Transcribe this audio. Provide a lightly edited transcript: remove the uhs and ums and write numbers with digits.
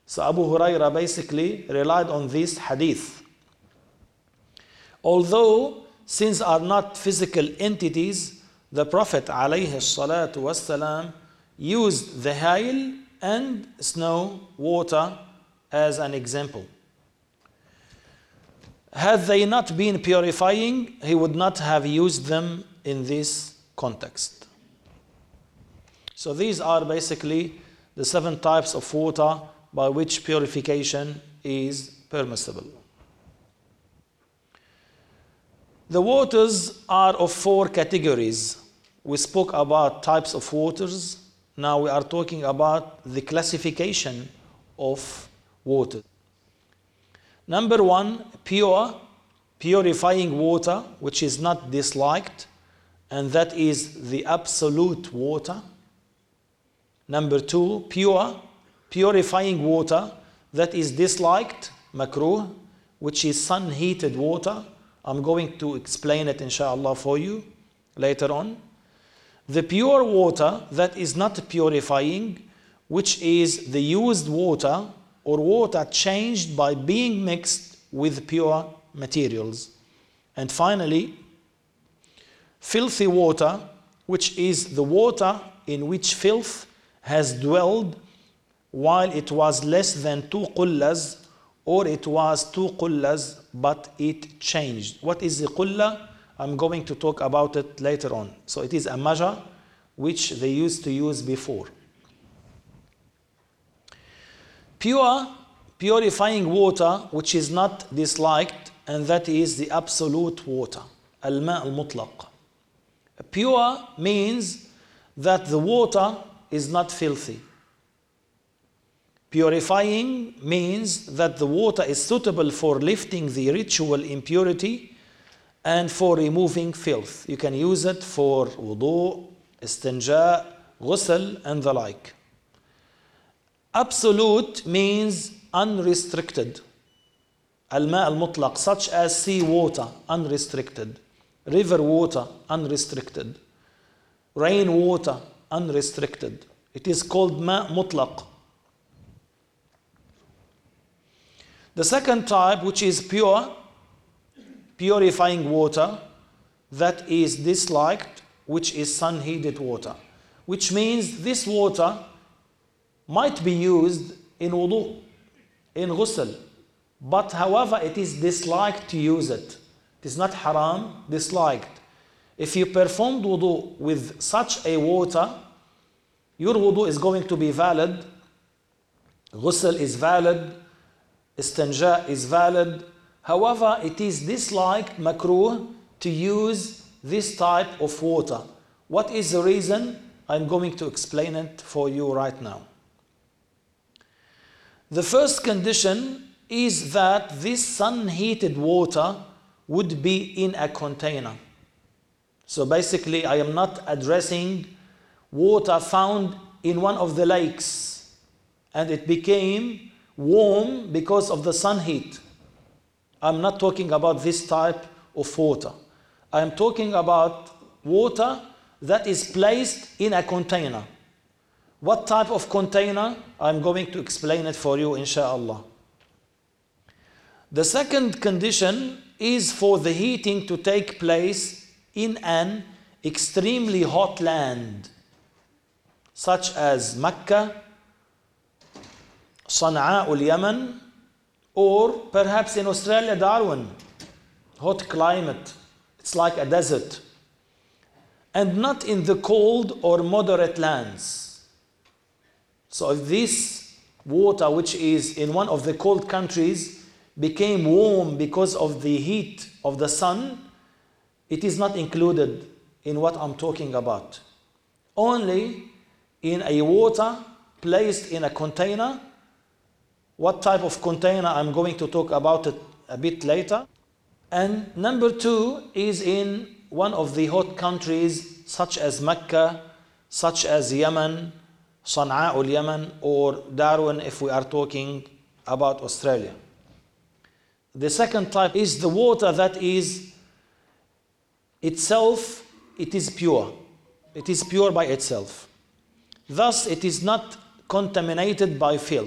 So Abu Huraira basically relied on this hadith. Although sins are not physical entities, the Prophet ﷺ used the hail and snow, water as an example. Had they not been purifying, he would not have used them in this context. So these are basically the 7 types of water by which purification is permissible. The waters are of 4 categories. We spoke about types of waters. Now we are talking about the classification of water. Number 1, purifying water, which is not disliked, and that is the absolute water. Number 2, purifying water that is disliked, makruh, which is sun-heated water. I'm going to explain it inshallah for you later on. The pure water that is not purifying, which is the used water or water changed by being mixed with pure materials. And finally, filthy water, which is the water in which filth has dwelled while it was less than 2 qullas, or it was 2 qullas but it changed. What is the qulla? I'm going to talk about it later on. So it is a measure which they used to use before. Purifying water which is not disliked, and that is the absolute water, al-ma' al-mutlaq. Pure means that the water is not filthy. Purifying means that the water is suitable for lifting the ritual impurity and for removing filth. You can use it for wudu, istinja, ghusl, and the like. Absolute means unrestricted. Al-ma' al-mutlaq, such as sea water, unrestricted. River water, unrestricted. Rain water, unrestricted. It is called ma' mutlaq. The second type, which is purifying water that is disliked, which is sun-heated water, which means this water might be used in wudu, in ghusl, but however it is disliked to use it. It is not haram, disliked. If you performed wudu with such a water, your wudu is going to be valid, ghusl is valid, istinja is valid. However, it is disliked, makruh, to use this type of water. What is the reason? I'm going to explain it for you right now. The first condition is that this sun-heated water would be in a container. So basically, I am not addressing water found in one of the lakes and it became warm because of the sun heat. I'm not talking about this type of water. I'm talking about water that is placed in a container. What type of container? I'm going to explain it for you, inshallah. The second condition is for the heating to take place in an extremely hot land, such as Mecca, Sana'a al-Yaman, or perhaps in Australia, Darwin. Hot climate. It's like a desert. And not in the cold or moderate lands. So if this water, which is in one of the cold countries, became warm because of the heat of the sun, it is not included in what I'm talking about. Only in a water placed in a container. What type of container? I'm going to talk about it a bit later. And number 2 is in one of the hot countries such as Mecca, such as Yemen, Sana'a al-Yaman, or Darwin if we are talking about Australia. The second type is the water that is itself, it is pure. It is pure by itself. Thus, it is not contaminated by filth.